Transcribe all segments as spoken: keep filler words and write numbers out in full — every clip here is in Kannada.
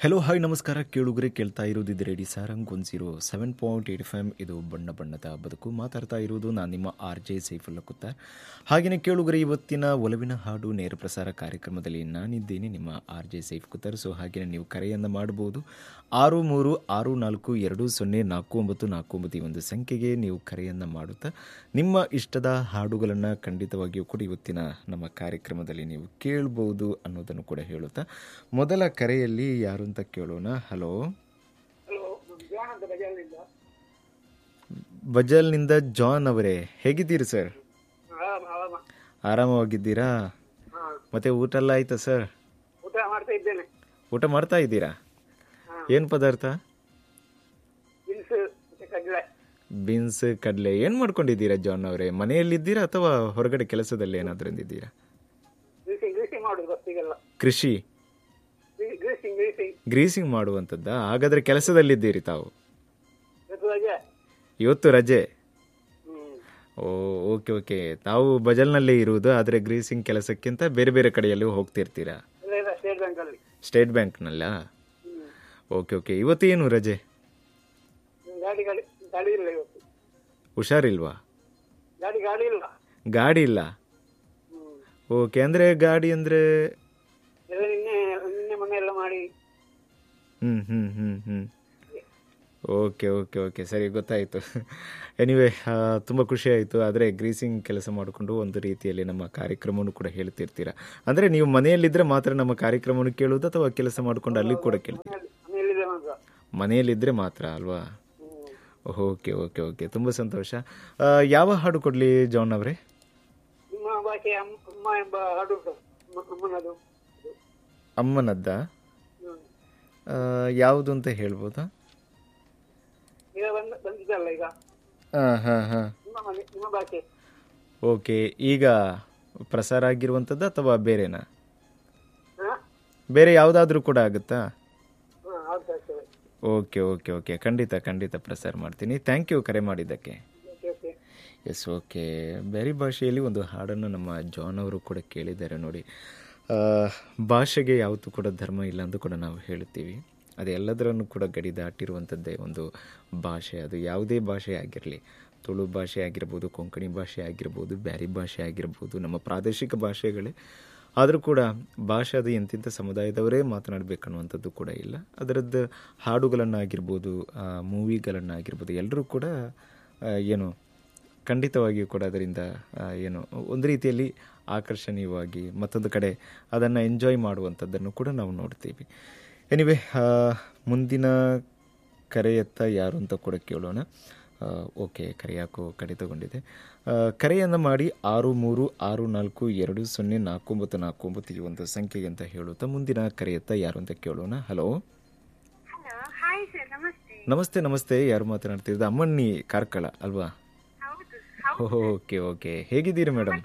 ಹಲೋ ಹಾಯ್ ನಮಸ್ಕಾರ ಕೇಳುಗರೆ, ಕೇಳ್ತಾ ಇರೋದು ಇದು ರೇಡಿ Sarang one zero seven point eight F M. ಇದು ಬಣ್ಣ ಬಣ್ಣದ ಬದುಕು. ಮಾತಾಡ್ತಾ ಇರೋದು ನಾನು ನಿಮ್ಮ ಆರ್ ಜೆ ಸೈಫುಲ್ಲಾ ಕುತ್ತಾರ್. ಹಾಗೆಯೇ ಕೇಳುಗರೆ, ಇವತ್ತಿನ ಒಲವಿನ ಹಾಡು ನೇರ ಪ್ರಸಾರ ಕಾರ್ಯಕ್ರಮದಲ್ಲಿ ನಾನಿದ್ದೇನೆ ನಿಮ್ಮ R J Saif Kuthar. So ಹಾಗೆಯೇ ನೀವು ಕರೆಯನ್ನು ಮಾಡಬಹುದು. ಆರು ಮೂರು ಆರು ನಾಲ್ಕು ಎರಡು ಸೊನ್ನೆ ನಾಲ್ಕು ಒಂಬತ್ತು ನಾಲ್ಕು ಒಂಬತ್ತು ಈ ಒಂದು ಸಂಖ್ಯೆಗೆ ನೀವು ಕರೆಯನ್ನು ಮಾಡುತ್ತಾ ನಿಮ್ಮ ಇಷ್ಟದ ಹಾಡುಗಳನ್ನು ಖಂಡಿತವಾಗಿಯೂ ಕೂಡ ಇವತ್ತಿನ ನಮ್ಮ ಕಾರ್ಯಕ್ರಮದಲ್ಲಿ ನೀವು ಕೇಳ್ಬೋದು ಅನ್ನೋದನ್ನು ಕೂಡ ಹೇಳುತ್ತಾ ಮೊದಲ ಕರೆಯಲ್ಲಿ ಯಾರು ಅಂತ ಕೇಳೋಣ. ಹಲೋ, ಬಜಲ್ನಿಂದ ಜಾನ್ ಅವರೇ, ಹೇಗಿದ್ದೀರಿ ಸರ್? ಆರಾಮವಾಗಿದ್ದೀರಾ? ಮತ್ತೆ ಊಟ ಎಲ್ಲ ಆಯ್ತಾ ಸರ್? ಊಟ ಮಾಡ್ತಾ ಇದ್ದೀರಾ? ಏನ್ ಪದಾರ್ಥ? ಬೀನ್ಸ್, ಕಡಲೆ. ಏನ್ ಮಾಡ್ಕೊಂಡಿದ್ದೀರಾ ಜಾನ್ ಅವರೇ? ಮನೆಯಲ್ಲಿದ್ದೀರಾ ಅಥವಾ ಹೊರಗಡೆ ಕೆಲಸದಲ್ಲಿ ಏನಾದ್ರೂ ಇದ್ದೀರಾ? ಕೃಷಿ ಗ್ರೀಸಿಂಗ್ ಮಾಡುವಂಥದ್ದ? ಹಾಗಾದ್ರೆ ಕೆಲಸದಲ್ಲಿದ್ದೀರಿ ತಾವು? ಇವತ್ತು ರಜೆ. ಓ ಓಕೆ ಓಕೆ. ತಾವು ಬಜಲ್ನಲ್ಲೇ ಇರುವುದು, ಆದರೆ ಗ್ರೀಸಿಂಗ್ ಕೆಲಸಕ್ಕಿಂತ ಬೇರೆ ಬೇರೆ ಕಡೆಯಲ್ಲೂ ಹೋಗ್ತಿರ್ತೀರಾ? ಸ್ಟೇಟ್ ಬ್ಯಾಂಕ್ನಲ್ಲ? Okay okay. ಇವತ್ತು ಏನು ರಜೆ? ಹುಷಾರಿಲ್ವಾ? ಗಾಡಿ ಇಲ್ಲ. ಓಕೆ. ಅಂದ್ರೆ ಗಾಡಿ ಅಂದ್ರೆ ಹ್ಮ್ ಹ್ಮ್ ಹ್ಮ್ ಹ್ಮ್ ಓಕೆ ಓಕೆ ಓಕೆ ಸರಿ, ಗೊತ್ತಾಯಿತು. ಎನಿವೆ, ತುಂಬ ಖುಷಿ ಆಯಿತು. ಆದರೆ ಗ್ರೀಸಿಂಗ್ ಕೆಲಸ ಮಾಡಿಕೊಂಡು ಒಂದು ರೀತಿಯಲ್ಲಿ ನಮ್ಮ ಕಾರ್ಯಕ್ರಮವನ್ನು ಕೂಡ ಹೇಳ್ತಿರ್ತೀರಾ. ಅಂದರೆ ನೀವು ಮನೆಯಲ್ಲಿದ್ದರೆ ಮಾತ್ರ ನಮ್ಮ ಕಾರ್ಯಕ್ರಮವನ್ನು ಕೇಳೋದು ಅಥವಾ ಕೆಲಸ ಮಾಡಿಕೊಂಡು ಅಲ್ಲಿ ಕೂಡ ಕೇಳ್ತೀರಾ? ಮನೆಯಲ್ಲಿದ್ದರೆ ಮಾತ್ರ ಅಲ್ವಾ? ಓಕೆ ಓಕೆ ಓಕೆ, ತುಂಬ ಸಂತೋಷ. ಯಾವ ಹಾಡು ಕೊಡಲಿ ಜಾನ್ ಅವರೇ? ಅಮ್ಮನದ್ದ? ಯಾವುದು ಅಂತ ಹೇಳ್ಬೋದಾ? ಹಾಂ ಹಾಂ ಹಾಂ ಓಕೆ. ಈಗ ಪ್ರಸಾರ ಆಗಿರುವಂಥದ್ದು ಅಥವಾ ಬೇರೆನಾ? ಬೇರೆ ಯಾವುದಾದ್ರೂ ಕೂಡ ಆಗುತ್ತಾ? ಓಕೆ ಓಕೆ ಓಕೆ, ಖಂಡಿತ ಖಂಡಿತ ಪ್ರಸಾರ ಮಾಡ್ತೀನಿ. ಥ್ಯಾಂಕ್ ಯು ಕರೆ ಮಾಡಿದ್ದಕ್ಕೆ. S, okay. ಬೇರೆ ಭಾಷೆಯಲ್ಲಿ ಒಂದು ಹಾಡನ್ನು ನಮ್ಮ ಜಾನ್ ಅವರು ಕೂಡ ಕೇಳಿದ್ದಾರೆ ನೋಡಿ. ಭಾಷೆಗೆ ಯಾವತ್ತೂ ಕೂಡ ಧರ್ಮ ಇಲ್ಲ ಅಂತ ಕೂಡ ನಾವು ಹೇಳ್ತೀವಿ. ಅದು ಎಲ್ಲದರನ್ನು ಕೂಡ ಗಡಿ ದಾಟಿರುವಂಥದ್ದೇ ಒಂದು ಭಾಷೆ. ಅದು ಯಾವುದೇ ಭಾಷೆ ಆಗಿರಲಿ, ತುಳು ಭಾಷೆ ಆಗಿರ್ಬೋದು, ಕೊಂಕಣಿ ಭಾಷೆ ಆಗಿರ್ಬೋದು, ಬ್ಯಾರಿ ಭಾಷೆ ಆಗಿರ್ಬೋದು, ನಮ್ಮ ಪ್ರಾದೇಶಿಕ ಭಾಷೆಗಳೇ ಆದರೂ ಕೂಡ ಭಾಷೆ ಅದು ಎಂತಿಂಥ ಸಮುದಾಯದವರೇ ಮಾತನಾಡಬೇಕನ್ನುವಂಥದ್ದು ಕೂಡ ಇಲ್ಲ. ಅದರದ್ದು ಹಾಡುಗಳನ್ನಾಗಿರ್ಬೋದು, ಮೂವಿಗಳನ್ನಾಗಿರ್ಬೋದು, ಎಲ್ಲರೂ ಕೂಡ ಏನು ಖಂಡಿತವಾಗಿಯೂ ಕೂಡ ಅದರಿಂದ ಏನು ಒಂದು ರೀತಿಯಲ್ಲಿ ಆಕರ್ಷಣೀಯವಾಗಿ ಮತ್ತೊಂದು ಕಡೆ ಅದನ್ನು ಎಂಜಾಯ್ ಮಾಡುವಂಥದ್ದನ್ನು ಕೂಡ ನಾವು ನೋಡ್ತೀವಿ. ಎನಿವೆ, ಮುಂದಿನ ಕರೆಯತ್ತ ಯಾರು ಅಂತ ಕೂಡ ಕೇಳೋಣ. ಓಕೆ, ಕರೆ ಯಾಕೋ ಕಡಿತಗೊಂಡಿದೆ. ಕರೆಯನ್ನು ಮಾಡಿ ಆರು ಮೂರು ಆರು ನಾಲ್ಕು ಎರಡು ಸೊನ್ನೆ ನಾಲ್ಕು ಒಂಬತ್ತು ನಾಲ್ಕು ಒಂಬತ್ತು ಈ ಒಂದು ಸಂಖ್ಯೆಗೆ ಅಂತ ಹೇಳುತ್ತಾ ಮುಂದಿನ ಕರೆಯತ್ತ ಯಾರು ಅಂತ ಕೇಳೋಣ. ಹಲೋ, ನಮಸ್ತೆ ನಮಸ್ತೆ. ಯಾರು ಮಾತನಾಡ್ತಿರೋದು? ಅಮ್ಮಣ್ಣಿ ಕಾರ್ಕಳ ಅಲ್ವಾ? Okay okay. ಹೇಗಿದ್ದೀರಿ ಮೇಡಮ್?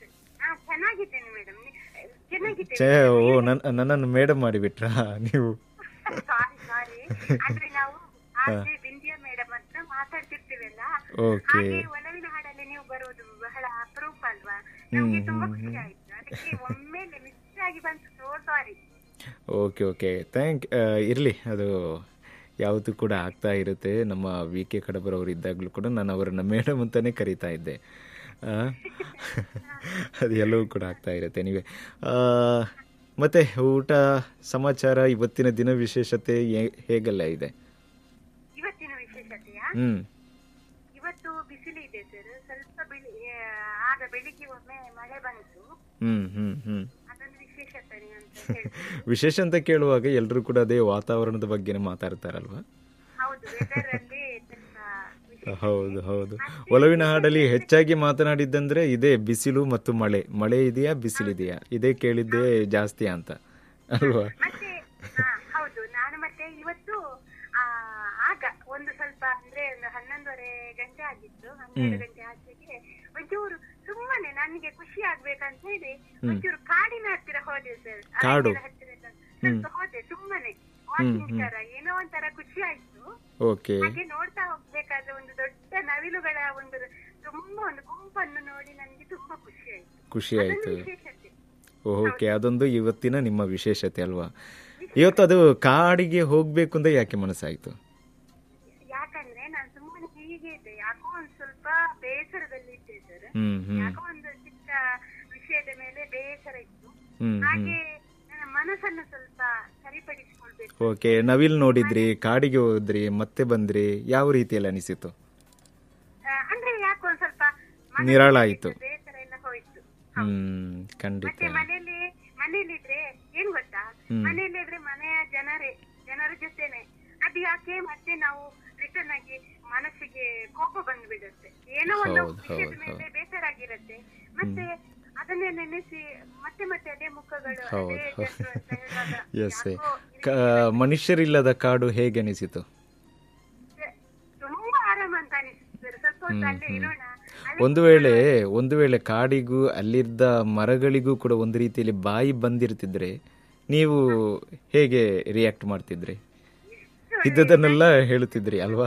ಓ, ನನ್ನನ್ನು ಮೇಡಮ್ ಮಾಡಿಬಿಟ್ರಾ ನೀವು? ಓಕೆ. ಓಕೆ ಓಕೆ ಥ್ಯಾಂಕ್ ಇರಲಿ, ಅದು ಯಾವತ್ತೂ ಕೂಡ ಆಗ್ತಾ ಇರುತ್ತೆ. ನಮ್ಮ ವಿ ಕೆ ಕಡಬರವರು ಇದ್ದಾಗಲೂ ಕೂಡ ನಾನು ಅವರನ್ನು ಮೇಡಮ್ ಅಂತಲೇ ಕರೀತಾ ಇದ್ದೆ. ಅದು ಎಲ್ಲವೂ ಕೂಡ ಆಗ್ತಾ ಇರುತ್ತೆ. ನೀವೇ ಮತ್ತೆ ಊಟ ಸಮಾಚಾರ, ಇವತ್ತಿನ ದಿನ ವಿಶೇಷತೆ ಹೇಗೆಲ್ಲ ಇದೆ? ಇವತ್ತಿನ ವಿಶೇಷತೆಯಾ? ಹ್ಮ್ ಇವತ್ತು ಬಿಸಿಲು ಇದೆ ಸರ್. ಸ್ವಲ್ಪ ಆಗ ಬೆಳಿಗ್ಗೆ ಒಮ್ಮೆ ಮಳೆ ಬಂತು. ಹ್ಮ್ ಹ್ಮ್ ಹ್ಮ್ ಅದೊಂದು ವಿಶೇಷತೆ ಅಂತ ಹೇಳಿ. ವಿಶೇಷ ಅಂತ ಕೇಳುವಾಗ ಎಲ್ಲರೂ ಕೂಡ ಅದೇ ವಾತಾವರಣದ ಬಗ್ಗೆನೇ ಮಾತಾಡ್ತಾರಲ್ವಾ? ಹೌದು, ವೆದರ್ ಅಲ್ಲಿ ಹೌದು ಹೌದು. ಒಲವಿನ ಹಾಡಲ್ಲಿ ಹೆಚ್ಚಾಗಿ ಮಾತನಾಡಿದ್ದಂದ್ರೆ ಇದೇ ಬಿಸಿಲು ಮತ್ತು ಮಳೆ. ಮಳೆ ಇದೆಯಾ, ಬಿಸಿಲಿದೆಯಾ, ಇದೇ ಕೇಳಿದ್ದೇ ಜಾಸ್ತಿ ಅಂತ ಅಲ್ವಾ? ಮತ್ತೆ ಹೌದು. ನಾನು ಮತ್ತೆ ಇವತ್ತು ಆಗ ಒಂದು ಸ್ವಲ್ಪ ಅಂದ್ರೆ ಒಂದು ಹನ್ನೊಂದುವರೆ ಗಂಟೆ ಆಗಿತ್ತು, ಹನ್ನೆರಡು ಗಂಟೆ ಆಚೆಗೆ ಒಂಚೂರು ಸುಮ್ಮನೆ ನನಗೆ ಖುಷಿ ಆಗ್ಬೇಕಂತ ಹೇಳಿ ಒಂಚೂರು ಕಾಡಿನ ಹತ್ತಿರ ಹೋದೆ ಸರ್. ಕಾಡು ಹತ್ತಿರ ಸ್ವಲ್ಪ ಹೋದೆ ಸುಮ್ಮನೆ, ವಾಕಿಂಗ್ ತರ. ಏನೋ ಒಂಥರ ಖುಷಿ ಆಯ್ತು. ಓಕೆ. ಹಾಗೆ ನೋಡ್ತಾ ಹೋಗ್ಬೇಕಾದ್ರೆ ಒಂದು ದೊಡ್ಡ ನವಿಲುಗಳ ಒಂದು ತುಂಬಾ ಒಂದು ಗುಂಪನ್ನು ನೋಡಿ ನನಗೆ ತುಂಬಾ ಖುಷಿ ಆಯ್ತು. ಖುಷಿ ಆಯ್ತು. ಓಕೆ, ಅದೊಂದು ಇವತ್ತಿನ ನಿಮ್ಮ ವಿಶೇಷತೆ ಅಲ್ವಾ? ಇವತ್ತು ಅದು ಕಾಡಿಗೆ ಹೋಗ್ಬೇಕು ಅಂತ ಯಾಕೆ ಮನಸ್ಸಾಯ್ತು? ಯಾಕಂದ್ರೆ ನಾನು ಸುಮ್ಮನೆ ಹೀಗೆ ಇದ್ದೆ, ಯಾಕೋ ಒಂದ್ ಸ್ವಲ್ಪ ಬೇಸರದಲ್ಲಿ ಇದ್ದೆ ಸರ್. ಹ್ಮ್ ಹ್ಮ್ ಯಾಕೋ ಒಂದು ಚಿಕ್ಕ ವಿಷಯದ ಮೇಲೆ ಬೇಸರ ಇತ್ತು. ಹ್ಮ್ ಹ್ಮ್ ಹಾಗೆ ನನ್ನ ಮನಸ್ಸನ್ನು ಸ್ವಲ್ಪ ಸರಿಪಡಿಸಿಕೊಳ್ಬೇಕು. ಓಕೆ, ನವಿಲ್ ನೋಡಿದ್ರಿ, ಕಾಡಿಗೆ ಹೋದ್ರಿ, ಮತ್ತೆ ಬಂದ್ರಿ, ಯಾವ ರೀತಿಯಲ್ಲಿ ಅನಿಸಿತು? ಆ, ಅಂದ್ರೆ ಯಾಕೋ ಒಂದ್ ಸ್ವಲ್ಪ ಮನಸ್ಸಿಗೆ ನಿರಾಳ ಆಯ್ತು. ಬೇಸರ ಎಲ್ಲ ಹೋಯ್ತು. ಹ್ಮ್ ಖಂಡಿತ. ಮತ್ತೆ ಮನೇಲಿ ಮನೇಲಿದ್ರೆ ಏನ್ ಗೊತ್ತಾ, ಹ್ಮ್. ಮನೇಲಿದ್ರೆ ಮನೆಯ ಜನರೇ ಜನರ ಜೊತೆನೆ. ಅದು ಯಾಕೆ ಮತ್ತೆ ನಾವು ರಿಟರ್ನ್ ಆಗಿ ಮನಸ್ಸಿಗೆ ಕೋಪ ಬಂದ್ಬಿಡುತ್ತೆ, ಏನೋ ಒಂದು ಹೌದು, ವಿಷಯದ ಹೌದು, ಮೇಲೆ ಬೇಸರ ಆಗಿರುತ್ತೆ. ಮತ್ತೆ ಅದನ್ನೇ ನೆನೆಸಿ ಮತ್ತೆ ಮತ್ತೆ ಅದೇ ಮುಖಗಳು, ಹೌದು, ಅದೇ ಹೌದು. ಜನರು ಅಂತ ಹೇಳುವಾಗ ಎಸ್, ಯಾಕೋ ಕ- ಮನುಷ್ಯರಿಲ್ಲದ ಕಾಡು ಹೇಗೆ ಅನಿಸಿತು? ಇದು ತುಂಬಾ ಆರಾಮ ಅಂತ ಅನಿಸ್ತದೆ. ಸ್ವಲ್ಪ ಹೊತ್ತು ಅಲ್ಲೇ ಇರೋಣ, ಅಲ್ಲೇ ಒಂದು ವೇಳೆ ಒಂದು ವೇಳೆ ಕಾಡಿಗೂ ಅಲ್ಲಿದ್ದ ಮರಗಳಿಗೂ ಕೂಡ ಒಂದು ರೀತಿಯಲ್ಲಿ ಬಾಯಿ ಬಂದಿರ್ತಿದ್ರೆ ನೀವು ಹೇಗೆ ರಿಯಾಕ್ಟ್ ಮಾಡ್ತಿದ್ರಿ? ಇದ್ದದನ್ನೆಲ್ಲ ಹೇಳುತ್ತಿದ್ರಿ ಅಲ್ವಾ?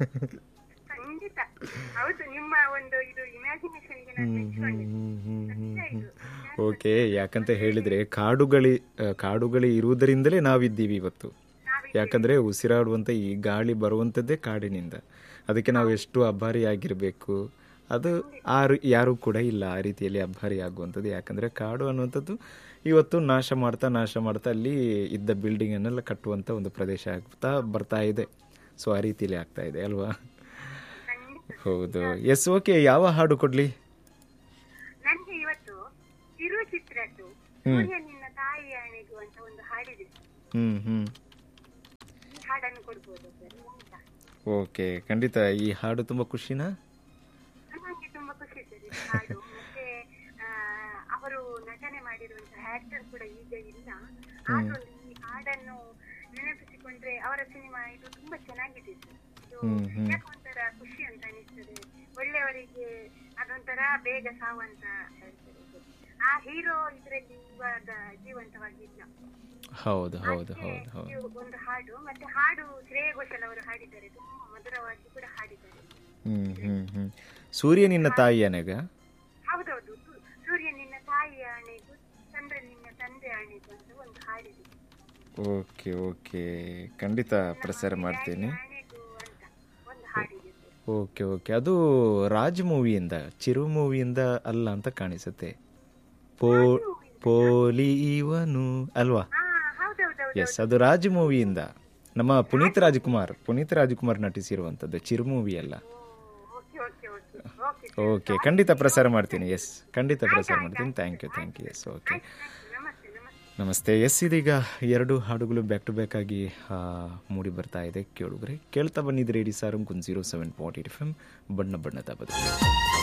ಖಂಡಿತ ಹೌದು. ನಿಮ್ಮ ಒಂದು ಇದು ಇಮ್ಯಾಜಿನೇಷನ್ಗೆ ನಾನು ಮೆಚ್ಚಿಕೊಂಡಿದ್ದೆ. ಸತ್ಯ ಇದು. ಓಕೆ, ಯಾಕಂತ ಹೇಳಿದ್ರೆ ಕಾಡುಗಳಿ ಆ, ಕಾಡುಗಳಿ ಇರುವುದರಿಂದಲೇ ನಾವಿದ್ದೀವಿ ಇವತ್ತು. ಯಾಕಂದ್ರೆ ಉಸಿರಾಡುವಂತ ಈ ಗಾಳಿ ಬರುವಂಥದ್ದೇ ಕಾಡಿನಿಂದ. ಅದಕ್ಕೆ ನಾವು ಎಷ್ಟು ಅಭಾರಿ ಆಗಿರಬೇಕು. ಅದು ಆರು ಯಾರು ಕೂಡ ಇಲ್ಲ ಆ ರೀತಿಯಲ್ಲಿ ಅಭಾರಿ ಆಗುವಂಥದ್ದು. ಯಾಕಂದ್ರೆ ಕಾಡು ಅನ್ನುವಂಥದ್ದು ಇವತ್ತು ನಾಶ ಮಾಡ್ತಾ ನಾಶ ಮಾಡ್ತಾ ಅಲ್ಲಿ ಇದ್ದ ಬಿಲ್ಡಿಂಗ್ ಅನ್ನೆಲ್ಲ ಕಟ್ಟುವಂತ ಒಂದು ಪ್ರದೇಶ ಆಗ್ತಾ ಬರ್ತಾ ಇದೆ. ಸೊ ಆ ರೀತಿಯಲ್ಲಿ ಆಗ್ತಾ ಇದೆ ಅಲ್ವಾ? ಹೌದು. ಎಸ್, ಓಕೆ, ಯಾವ ಹಾಡು ಕೊಡ್ಲಿ? ನನ್ಗೆ ಇವತ್ತು ಕಿರುಚಿತ್ರದ್ದು ಸೂರ್ಯ ನಿನ್ನ ತಾಯಿ ಆಣೆಗೂ ಅಂತ ಒಂದು ಹಾಡಿದೆ. ಹ್ಮ್ ಹ್ಮ್ ಈ ಹಾಡನ್ನು ಕೊಡ್ಬೋದು ಸರ್ ಅಂತ. ಓಕೆ, ಖಂಡಿತ. ಈ ಹಾಡು ತುಂಬಾ ಖುಷಿನಾ? ನನಗೆ ತುಂಬಾ ಖುಷಿ ಸರ್ ಈ ಹಾಡು. ಮತ್ತೆ ಆ, ಅವರು ನಟನೆ ಮಾಡಿರುವಂತಹ ಆಕ್ಟರ್ ಕೂಡ ಈಗ ಇಲ್ಲ. ಆದ್ರೂ ಈ ಹಾಡನ್ನು ನೆನಪಿಸಿಕೊಂಡ್ರೆ ಅವರ ಸಿನಿಮಾ ಇದು ತುಂಬಾ ಚೆನ್ನಾಗಿದೆ ಸರ್. ಇದು ಹ್ಮ್ ಹ್ಮ್ ಯಾಕೆ ಒಂಥರ ಖುಷಿ ಅಂತ ಅನಿಸ್ತದೆ. ಒಳ್ಳೆಯವರಿಗೆ ಅದೊಂಥರ ಬೇಗ ಸಾವು ಅಂತ ಹೇಳ್ತಾರೆ ಸರ್. ಆ ಹೀರೋ ಇದ್ರಲ್ಲಿ ಇವಾಗ ಜೀವಂತವಾಗಿಲ್ಲ. ಹೌದು ಹೌದು ಅದಕ್ಕೆ ಹೌದು ಹೌದು ಇದು ಒಂದು ಹಾಡು. ಮತ್ತೆ ಹಾಡು ಶ್ರೇಯಾ ಘೋಷಾಲ್ ಅವರು ಹಾಡಿದ್ದಾರೆ, ತುಂಬಾ ಮಧುರವಾಗಿ ಕೂಡ ಹಾಡಿದ್ದಾರೆ. ಹ್ಮ್ ಹ್ಮ್ ಹ್ಮ್ ಸೂರ್ಯ ನಿನ್ನ ತಾಯಿ ಅನೆಗ. ಹೌದೌದು. ಸು- ಸೂರ್ಯ ನಿನ್ನ ತಾಯಿ ಆಣೆಗೂ ಚಂದ್ರ ನಿನ್ನ ತಂದೆ ಆಣೆಗೂ ಅಂತ ಒಂದು ಹಾಡಿದೆ. ಓಕೆ ಓಕೆ, ಖಂಡಿತ ಪ್ರಸಾರ ಮಾಡ್ತೀನಿ. ಆಣೆಗೂ ಅಂತ ಒಂದು ಹಾಡಿದೆ ಸರ್. ಓಕೆ ಓಕೆ, ಅದು ರಾಜ್ ಮೂವಿಯಿಂದ, ಚಿರು ಮೂವಿಯಿಂದ ಅಲ್ಲ ಅಂತ ಕಾಣಿಸುತ್ತೆ. ಪೋ ಪೋಲಿ ಇವನು ಅಲ್ವಾ? ಹಾ ಹೌದೌದೌದು. ಎಸ್, ಅದು ರಾಜ್ ಮೂವಿಯಿಂದ. ನಮ್ಮ ಪುನೀತ್ ರಾಜ್ಕುಮಾರ್ ಪುನೀತ್ ರಾಜ್ಕುಮಾರ್ ನಟಿಸಿರುವಂಥದ್ದು, ಚಿರು ಮೂವಿ ಅಲ್ಲ. Okay okay okay okay okay, ಖಂಡಿತ ಪ್ರಸಾರ ಮಾಡ್ತೀನಿ. ಎಸ್, ಖಂಡಿತ ಪ್ರಸಾರ ಮಾಡ್ತೀನಿ. Thank you thank you. S, okay, ನಮಸ್ತೆ ನಮಸ್ತೆ. ನಮಸ್ತೆ. ಎಸ್, ಇದೀಗ ಎರಡು ಹಾಡುಗಳು ಬ್ಯಾಕ್ ಟು ಬ್ಯಾಕ್ ಆಗಿ ಆ, ಮೂಡಿ ಬರ್ತಾ ಇದೆ. ಕೇಳುಗ್ರೆ ಕೇಳ್ತಾ ಬಂದಿದ್ರೆ ಇಡಿ ಸಾರಂ ಕುನ್ zero seven point eight F M, ಬಣ್ಣ ಬಣ್ಣದ ಬದುಕು.